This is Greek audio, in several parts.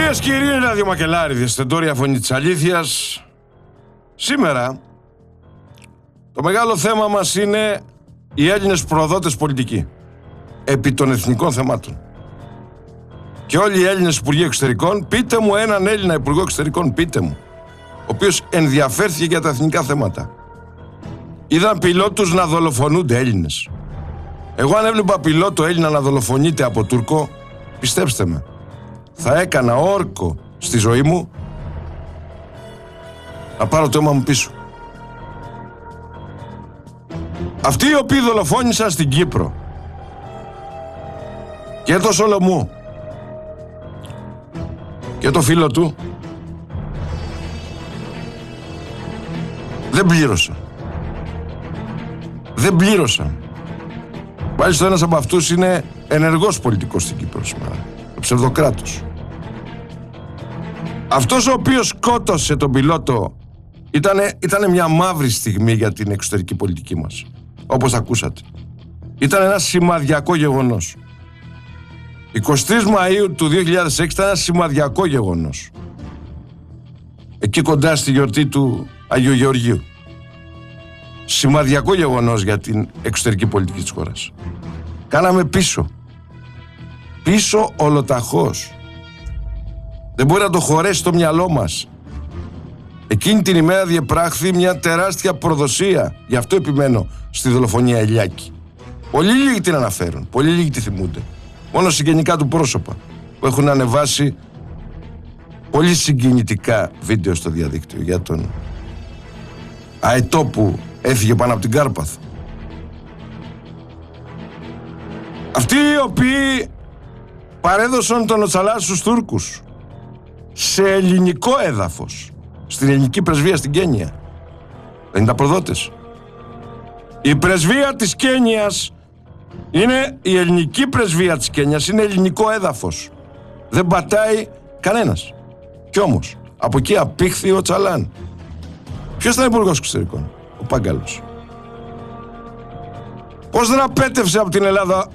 Κυρίες και κύριοι, ραδιομακελάριδες, στεντόρια φωνή της αλήθειας. Σήμερα το μεγάλο θέμα μας είναι οι Έλληνες προδότες πολιτικοί επί των εθνικών θεμάτων. Και όλοι οι Έλληνες υπουργοί εξωτερικών, πείτε μου έναν Έλληνα υπουργό εξωτερικών, πείτε μου, ο οποίος ενδιαφέρθηκε για τα εθνικά θέματα. Είδαν πιλότους να δολοφονούνται Έλληνες. Εγώ αν έβλεπα πιλότο Έλληνα να δολοφονείται από Τούρκο, πιστέψτε με, θα έκανα όρκο στη ζωή μου να πάρω το αίμα μου πίσω. Αυτοί οι οποίοι δολοφόνησαν στην Κύπρο και το Σολομού και το φίλο του δεν πλήρωσαν. Δεν πλήρωσαν. Μάλιστα ένας από αυτούς είναι ενεργός πολιτικός στην Κύπρο σήμερα, ο ψευδοκράτος. Αυτός ο οποίος σκότωσε τον πιλότο ήτανε μια μαύρη στιγμή για την εξωτερική πολιτική μας, όπως ακούσατε. Ήταν ένα σημαδιακό γεγονός. 23 Μαΐου του 2006 ήταν ένα σημαδιακό γεγονός. Εκεί κοντά στη γιορτή του Αγίου Γεωργίου. Σημαδιακό γεγονός για την εξωτερική πολιτική της χώρας. Κάναμε πίσω. Πίσω ολοταχώς. Δεν μπορεί να το χωρέσει το μυαλό μας. Εκείνη την ημέρα διεπράχθη μια τεράστια προδοσία. Γι' αυτό επιμένω στη δολοφονία Ηλιάκη. Πολύ λίγοι την αναφέρουν, πολύ λίγοι τη θυμούνται. Μόνο συγγενικά του πρόσωπα που έχουν ανεβάσει πολύ συγκινητικά βίντεο στο διαδίκτυο για τον αετό που έφυγε πάνω από την Κάρπαθο. Αυτοί οι οποίοι παρέδωσαν τον Οτσαλά στους Τούρκους σε ελληνικό έδαφος, στην ελληνική πρεσβεία στην Κένια, δεν είναι τα προδότες? Η πρεσβεία της Κένιας είναι, η ελληνική πρεσβεία της Κένιας είναι ελληνικό έδαφος. Δεν πατάει κανένας. Κι όμως από εκεί απήχθη ο Τσαλάν. Ποιος ήταν υπουργός εξωτερικών? Ο Πάγκαλος. Πώς δεν απέτευσε από την Ελλάδα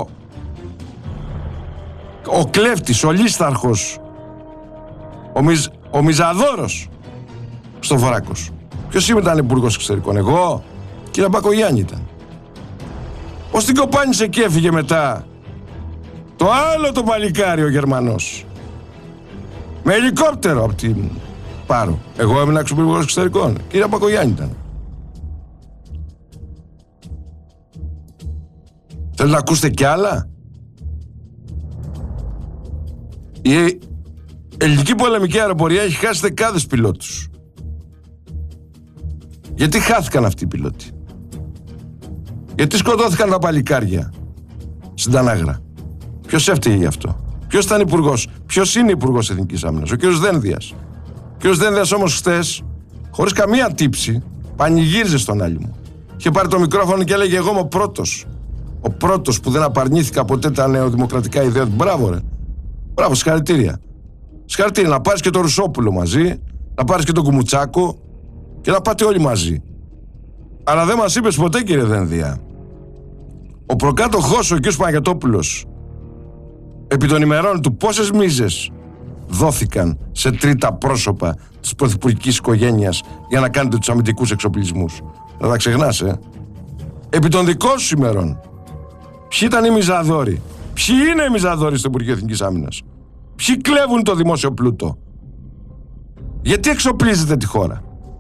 ο κλέφτης, ο λίσταρχος, ο Μιζαδόρος στο Βορράκος? Ποιος ήταν υπουργός εξωτερικών? Εγώ? Κύριε Μπακογιάννη ήταν. Πώς την κοπάνισε και έφυγε μετά το άλλο το παλικάρι, ο Γερμανός, με ελικόπτερο από την Πάρο. Εγώ έμεινα υπουργός εξωτερικών. Κύριε Μπακογιάννη ήταν. Θέλετε να ακούσετε κι άλλα? Η ελληνική πολεμική αεροπορία έχει χάσει δεκάδες πιλότους. Γιατί χάθηκαν αυτοί οι πιλότοι? Γιατί σκοτώθηκαν τα παλικάρια στην Τανάγρα? Ποιος έφταιγε γι' αυτό? Ποιος ήταν υπουργός? Ποιος είναι υπουργός Εθνικής Άμυνας? Ο κύριος Δένδιας. Ο κύριος Δένδιας όμως χτες, χωρίς καμία τύψη, πανηγύριζε στον Άλυμο. Είχε πάρει το μικρόφωνο και έλεγε: εγώ είμαι ο πρώτος. Ο πρώτος που δεν απαρνήθηκα ποτέ τα νεοδημοκρατικά ιδέα. Μπράβο, ρε. Μπράβο, συγχαρητήρια. Συγχαρητήρια. Να πάρεις και τον Ρουσόπουλο μαζί, να πάρεις και τον Κουμουτσάκο και να πάτε όλοι μαζί. Αλλά δεν μας είπες ποτέ, κύριε Δένδια, ο προκάτοχός, ο κ. Παναγιωτόπουλος, επί των ημερών του πόσες μίζες δόθηκαν σε τρίτα πρόσωπα της πρωθυπουργικής οικογένειας για να κάνετε τους αμυντικούς εξοπλισμούς? Δεν τα ξεχνάς, Επί των δικών σου ημερών. Ποιοι ήταν οι μιζαδόροι? Ποιοι είναι οι μιζαδόροι στο Υπουργείο Εθνικής Άμυνας? Ποιοι κλέβουν το δημόσιο πλούτο? Γιατί εξοπλίζετε τη χώρα?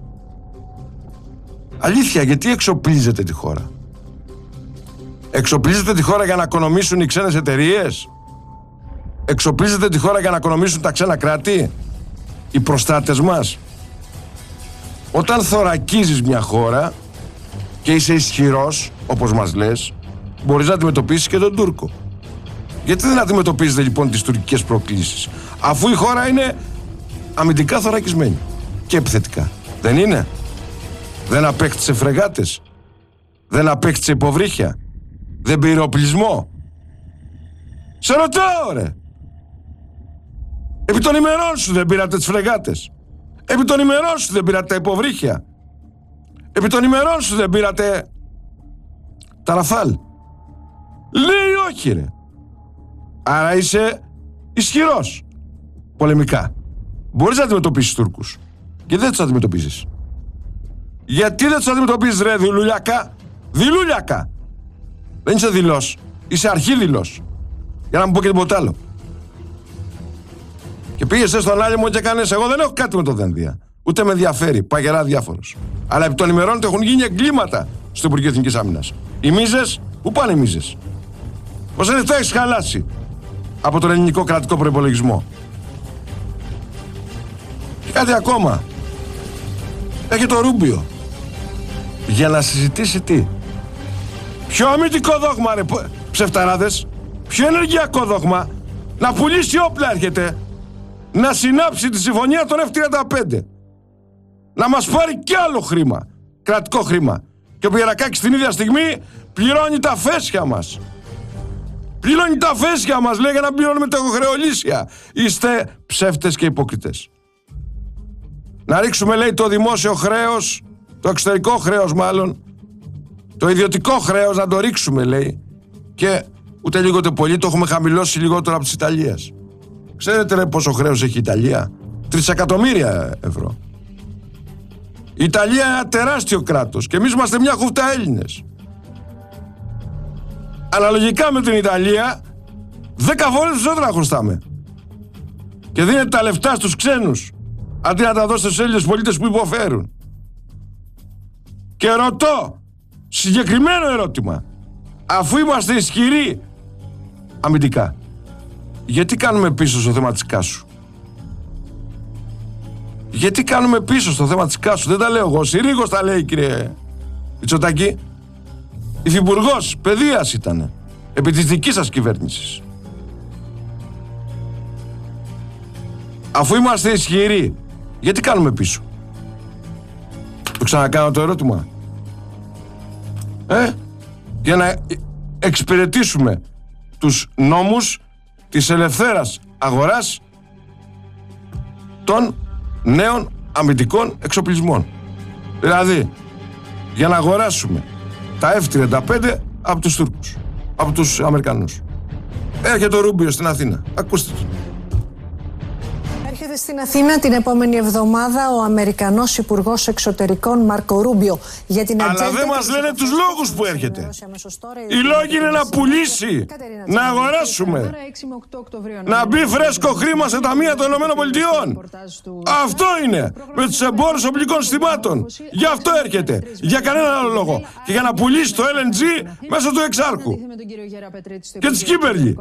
Αλήθεια, γιατί εξοπλίζετε τη χώρα? Εξοπλίζετε τη χώρα για να οικονομήσουν οι ξένες εταιρείες? Εξοπλίζετε τη χώρα για να οικονομήσουν τα ξένα κράτη? Οι προστάτες μας? Όταν θωρακίζεις μια χώρα και είσαι ισχυρός, όπως μας λες, μπορείς να αντιμετωπίσεις και τον Τούρκο. Γιατί δεν αντιμετωπίζετε λοιπόν τις τουρκικές προκλήσεις, αφού η χώρα είναι αμυντικά θωρακισμένη και επιθετικά? Δεν είναι? Δεν απέκτησε φρεγάτες? Δεν απέκτησε υποβρύχια? Δεν πήρε οπλισμό? Σε ρωτάω, ρε. Επί των ημερών σου δεν πήρατε τις φρεγάτες? Επί των ημερών σου δεν πήρατε τα υποβρύχια? Επί των ημερών σου δεν πήρατε τα Ραφάλ? Λέει όχι, ρε. Άρα είσαι ισχυρός. πολεμικά. Μπορείς να αντιμετωπίσεις Τούρκους. Και δεν τους αντιμετωπίζεις. Γιατί δεν τους αντιμετωπίζεις, ρε δηλούλιακα? Δηλούλιακα! Δεν είσαι δηλός. Είσαι αρχίδηλος. Για να μου πω και τίποτα άλλο. Και πήγες στον Άλυμο και κάνεις. Εγώ δεν έχω κάτι με το Δένδια. Ούτε με ενδιαφέρει. Παγερά διάφορος. Αλλά επί των ημερών έχουν γίνει εγκλήματα στο Υπουργείο Εθνικής Άμυνας. Οι μίζες, πού πάνε οι μίζες? Πόσα λεφτά έχεις χαλάσει από τον ελληνικό κρατικό προϋπολογισμό? Και κάτι ακόμα. Έχει το Ρούμπιο. Για να συζητήσει τι? Ποιο αμυντικό δόγμα, ρε ψευταράδες? Ποιο ενεργειακό δόγμα? Να πουλήσει όπλα έρχεται. Να συνάψει τη συμφωνία των F-35. Να μας πάρει κι άλλο χρήμα. Κρατικό χρήμα. Και ο Πιερακάκης την ίδια στιγμή πληρώνει τα φέσια μας. Πληρώνει τα φέσια μας, λέει, για να πληρώνουμε τα χρεολύσια. Είστε ψεύτες και υποκριτές. Να ρίξουμε, λέει, το δημόσιο χρέος, το εξωτερικό χρέος μάλλον, το ιδιωτικό χρέος να το ρίξουμε, λέει. Και ούτε λίγο ούτε πολύ το έχουμε χαμηλώσει λιγότερο από της Ιταλίας. Ξέρετε, ρε, πόσο χρέος έχει η Ιταλία? 3 εκατομμύρια ευρώ. Η Ιταλία είναι ένα τεράστιο κράτος και εμείς είμαστε μια χούφτα Έλληνες. Αναλογικά με την Ιταλία 10 φορές περισσότερα χρωστάμε. Και δίνετε τα λεφτά στους ξένους αντί να τα δώσετε στους Έλληνες πολίτες που υποφέρουν. Και ρωτώ συγκεκριμένο ερώτημα. Αφού είμαστε ισχυροί αμυντικά, γιατί κάνουμε πίσω στο θέμα της Κάσου? Γιατί κάνουμε πίσω στο θέμα της Κάσου? Δεν τα λέω εγώ, Συρίγος τα λέει, κύριε Μητσοτάκη. Υφυπουργός παιδείας ήτανε, επί της δικής σας κυβέρνησης. Αφού είμαστε ισχυροί, γιατί κάνουμε πίσω? Το ξανακάνω το ερώτημα. Για να εξυπηρετήσουμε τους νόμους της ελευθέρας αγοράς των νέων αμυντικών εξοπλισμών. Δηλαδή, για να αγοράσουμε τα F-35 από τους Τούρκους, από τους Αμερικανούς. Έρχεται ο Ρούμπιο στην Αθήνα. Ακούστε το. Έρχεται στην Αθήνα την επόμενη εβδομάδα ο Αμερικανός Υπουργός Εξωτερικών Μάρκο Ρούμπιο για την Αλλά δεν μας λένε τους λόγους που έρχεται. Οι λόγοι είναι να πουλήσει, να αγοράσουμε, να μπει φρέσκο χρήμα σε ταμεία των ΗΠΑ. Αυτό είναι, με τους εμπόρους οπλικών συστημάτων. Γι' αυτό έρχεται, για κανένα άλλο λόγο. Και για να πουλήσει το LNG μέσω του εξάρχου και της Κύπεργη.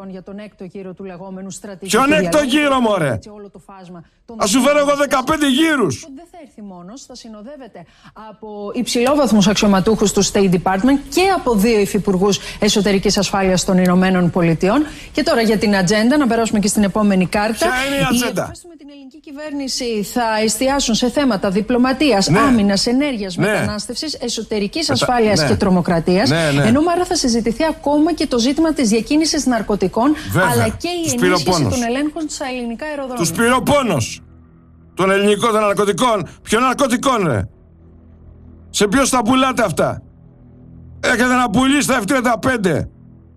Ποιον έκτο γύρο, μωρέ? Ας σου φέρω εγώ 15 γύρους. Δεν θα έρθει μόνος, θα συνοδεύεται από υψηλόβαθμους αξιωματούχους του State Department και από 2 υφυπουργούς εσωτερικής ασφάλειας των Ηνωμένων Πολιτειών. Και τώρα για την ατζέντα, να περάσουμε και στην επόμενη κάρτα. Ποια είναι η ατζέντα? Οι επαφές με την ελληνική κυβέρνηση θα εστιάσουν σε θέματα διπλωματίας, άμυνας, ενέργειας, μετανάστευσης, εσωτερικής ασφάλειας και τρομοκρατίας. Ενώ άρα θα συζητηθεί ακόμα και το ζήτημα της διακίνησης ναρκωτικών, αλλά και η ενίσχυση των ελέγχων στα ελληνικά αεροδρόμια. Τους πυροπόνος των ελληνικών των ναρκωτικών. Ποιο ναρκωτικών, ρε? Σε ποιος τα πουλάτε αυτά? Έχετε να πουλήσει τα F-35.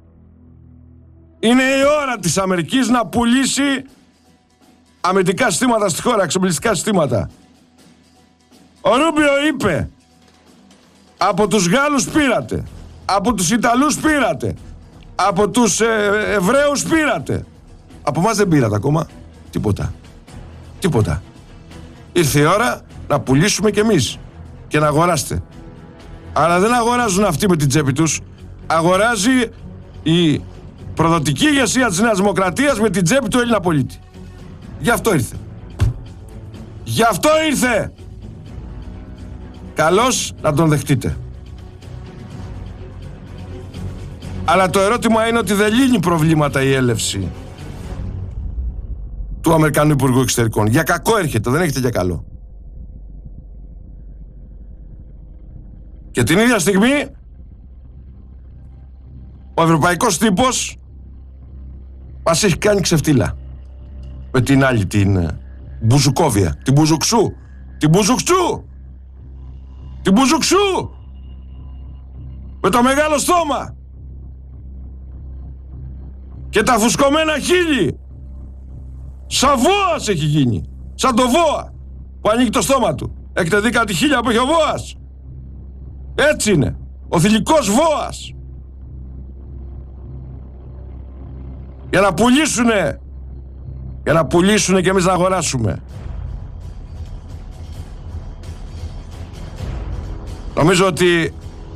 Είναι η ώρα της Αμερικής να πουλήσει αμυντικά συστήματα στη χώρα, εξοπλιστικά συστήματα. Ο Ρούμπιο είπε, από τους Γάλλους πήρατε, από τους Ιταλούς πήρατε, από τους Εβραίους πήρατε. Από εμάς δεν πήρατε ακόμα τίποτα. Τίποτα. Ήρθε η ώρα να πουλήσουμε κι εμείς και να αγοράσετε. Αλλά δεν αγοράζουν αυτοί με την τσέπη τους. Αγοράζει η προδοτική ηγεσία της Νέας Δημοκρατίας με την τσέπη του Έλληνα πολίτη. Γι' αυτό ήρθε. Γι' αυτό ήρθε. Καλώς να τον δεχτείτε. Αλλά το ερώτημα είναι ότι δεν λύνει προβλήματα η έλευση του Αμερικανού Υπουργού Εξωτερικών. Για κακό έρχεται, δεν έρχεται για καλό. Και την ίδια στιγμή ο ευρωπαϊκός τύπος μας έχει κάνει ξεφτύλα με την άλλη, την Μπουζουκόβια, την Μπουζουξού, την Μπουζουξού, την Μπουζουξού, με το μεγάλο στόμα και τα φουσκωμένα χείλη Σαν βόας έχει γίνει. Σαν το βόα που ανοίγει το στόμα του. Έχετε δει κάτι χίλια που έχει ο βόας? Έτσι είναι. Ο θηλυκός βόας. Για να πουλήσουνε και εμείς να αγοράσουμε. Νομίζω ότι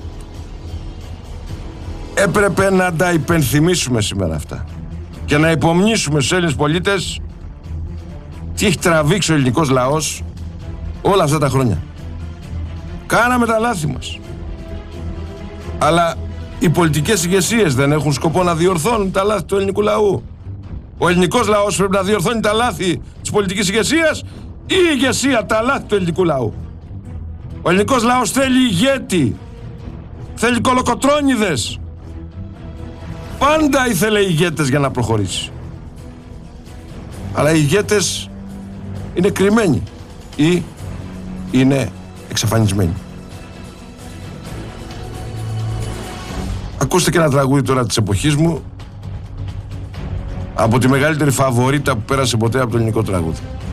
έπρεπε να τα υπενθυμίσουμε σήμερα αυτά και να υπομνήσουμε στους Έλληνες πολίτες τι έχει τραβήξει ο ελληνικός λαός όλα αυτά τα χρόνια. Κάναμε τα λάθη μας, αλλά οι πολιτικές ηγεσίες δεν έχουν σκοπό να διορθώνουν τα λάθη του ελληνικού λαού. Ο ελληνικός λαός πρέπει να διορθώνει τα λάθη της πολιτικής ηγεσίας ή η ηγεσία τα λάθη του ελληνικού λαού? Ο ελληνικός λαός θέλει ηγέτη, θέλει κολοκοτρώνιδες. Πάντα ήθελε ηγέτες για να προχωρήσει. Αλλά οι ηγέτες είναι κρυμμένοι ή είναι εξαφανισμένοι. Ακούστε και ένα τραγούδι τώρα της εποχής μου, από τη μεγαλύτερη φαβορίτα που πέρασε ποτέ από το ελληνικό τραγούδι.